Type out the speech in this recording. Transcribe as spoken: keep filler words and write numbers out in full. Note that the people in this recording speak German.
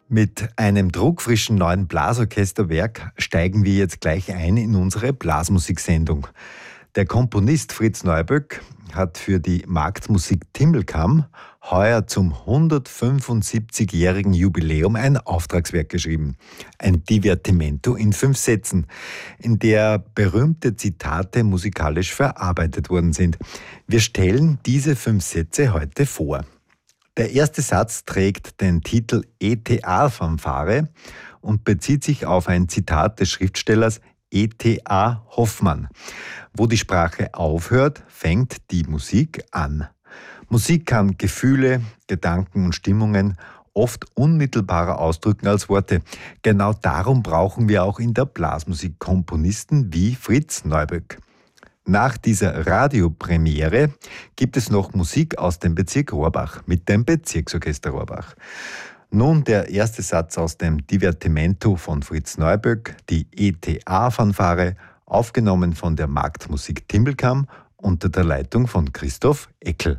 Mit einem druckfrischen neuen Blasorchesterwerk steigen wir jetzt gleich ein in unsere Blasmusiksendung. Der Komponist Fritz Neuböck hat für die Marktmusik Timmelkamm heuer zum hundertfünfundsiebzigjährigen Jubiläum ein Auftragswerk geschrieben. Ein Divertimento in fünf Sätzen, in der berühmte Zitate musikalisch verarbeitet worden sind. Wir stellen diese fünf Sätze heute vor. Der erste Satz trägt den Titel E T A-Fanfare und bezieht sich auf ein Zitat des Schriftstellers E T A Hoffmann. Wo die Sprache aufhört, fängt die Musik an. Musik kann Gefühle, Gedanken und Stimmungen oft unmittelbarer ausdrücken als Worte. Genau darum brauchen wir auch in der Blasmusik Komponisten wie Fritz Neuböck. Nach dieser Radiopremiere gibt es noch Musik aus dem Bezirk Rohrbach mit dem Bezirksorchester Rohrbach. Nun der erste Satz aus dem Divertimento von Fritz Neuböck, die E T A-Fanfare, aufgenommen von der Marktmusik Timmelkamm unter der Leitung von Christoph Eckel.